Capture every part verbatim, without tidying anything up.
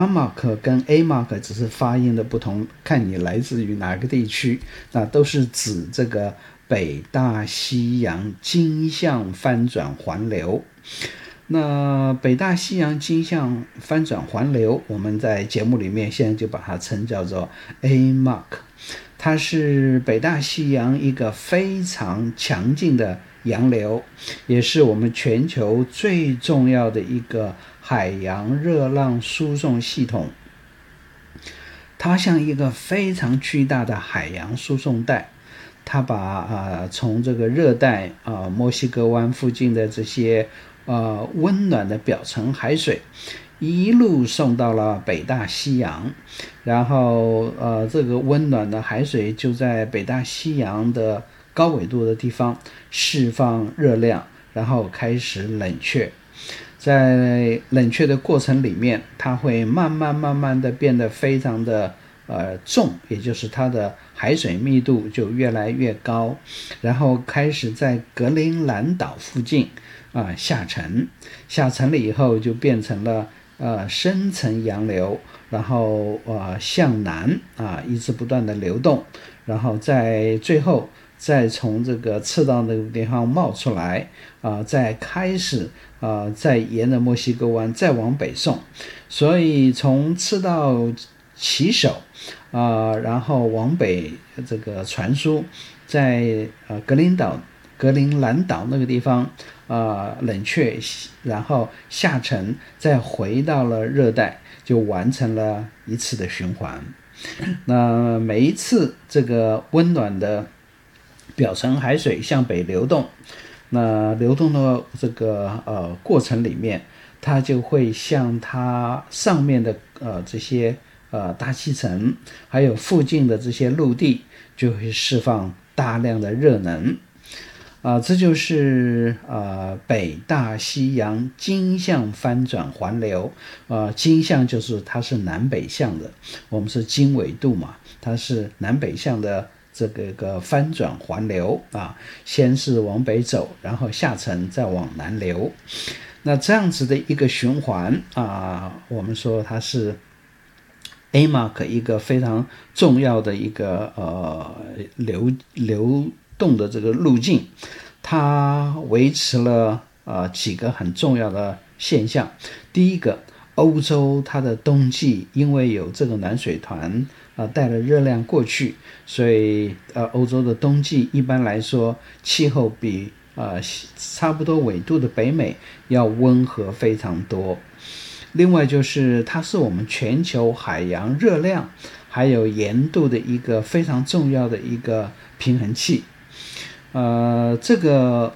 Mark 跟 A Mark 只是发音的不同，看你来自于哪个地区，那都是指这个北大西洋经向翻转环流。那北大西洋经向翻转环流，我们在节目里面现在就把它称叫做 A Mark， 它是北大西洋一个非常强劲的洋流，也是我们全球最重要的一个海洋热浪输送系统。它像一个非常巨大的海洋输送带，它把呃从这个热带啊、呃、墨西哥湾附近的这些呃温暖的表层海水一路送到了北大西洋，然后呃这个温暖的海水就在北大西洋的高纬度的地方释放热量，然后开始冷却。在冷却的过程里面，它会慢慢慢慢的变得非常的呃重，也就是它的海水密度就越来越高，然后开始在格陵兰岛附近啊、呃、下沉，下沉了以后就变成了呃深层洋流，然后呃向南啊、呃、一直不断的流动，然后在最后再从这个赤道那个地方冒出来啊、呃，再开始啊、呃，再沿着墨西哥湾再往北送，所以从赤道起手啊、呃，然后往北这个传输，在呃格林岛、格陵兰岛那个地方啊、呃、冷却，然后下沉，再回到了热带，就完成了一次的循环。那每一次这个温暖的表层海水向北流动，那流动的这个呃过程里面，它就会向它上面的呃这些呃大气层，还有附近的这些陆地，就会释放大量的热能。啊、呃，这就是呃北大西洋经向翻转环流。呃，经向就是它是南北向的，我们是经纬度嘛，它是南北向的这个个翻转环流啊，先是往北走，然后下沉，再往南流。那这样子的一个循环啊，我们说它是 A Mark 一个非常重要的一个呃流流动的这个路径，它维持了呃几个很重要的现象。第一个，欧洲它的冬季因为有这个暖水团呃带了热量过去，所以呃欧洲的冬季一般来说气候比呃差不多纬度的北美要温和非常多。另外就是它是我们全球海洋热量还有盐度的一个非常重要的一个平衡器。呃，这个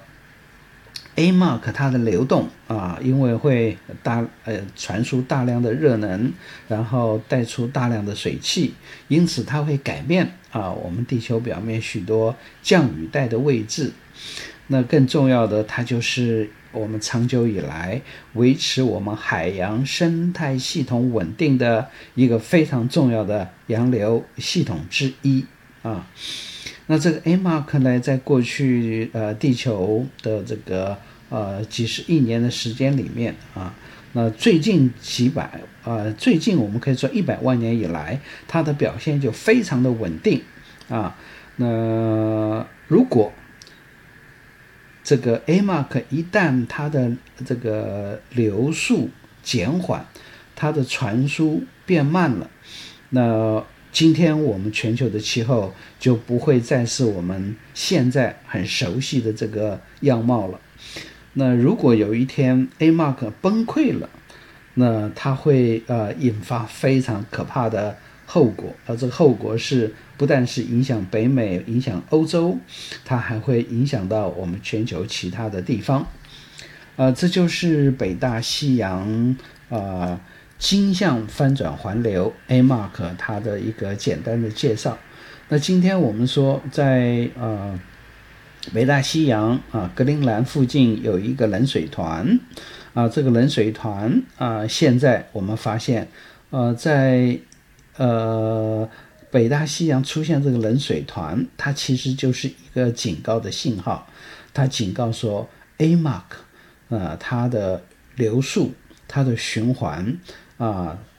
A Mark 它的流动啊，因为会大呃传输大量的热能，然后带出大量的水汽，因此它会改变啊我们地球表面许多降雨带的位置。那更重要的，它就是我们长久以来维持我们海洋生态系统稳定的一个非常重要的洋流系统之一啊。那这个 A Mark 呢，在过去呃地球的这个呃几十亿年的时间里面啊，那最近几百呃最近我们可以说一百万年以来，它的表现就非常的稳定啊。那如果这个 A Mark 一旦它的这个流速减缓，它的传输变慢了，那今天我们全球的气候就不会再是我们现在很熟悉的这个样貌了。那如果有一天 A Mark 崩溃了，那它会呃引发非常可怕的后果，而这个后果是不但是影响北美，影响欧洲，它还会影响到我们全球其他的地方。呃，这就是北大西洋呃经向翻转环流 A Mark 它的一个简单的介绍。那今天我们说在呃北大西洋啊格陵兰附近有一个冷水团啊，这个冷水团啊，现在我们发现呃在呃北大西洋出现这个冷水团，它其实就是一个警告的信号，它警告说 A Mark 呃它的流速，它的循环啊、